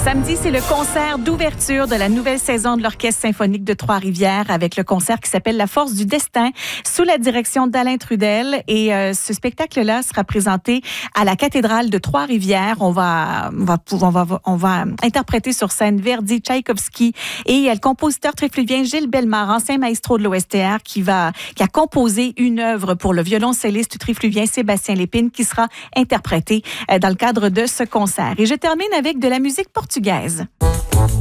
Samedi, c'est le concert d'ouverture de la nouvelle saison de l'Orchestre symphonique de Trois-Rivières avec le concert qui s'appelle La Force du Destin sous la direction d'Alain Trudel. Et ce spectacle-là sera présenté à la cathédrale de Trois-Rivières. On va interpréter sur scène Verdi, Tchaïkovski et le compositeur trifluvien Gilles Bellemare, ancien maestro de l'OSTR, qui a composé une œuvre pour le violoncelliste trifluvien Sébastien Lépine qui sera interprétée dans le cadre de ce concert. Et je termine avec de la musique portugaise.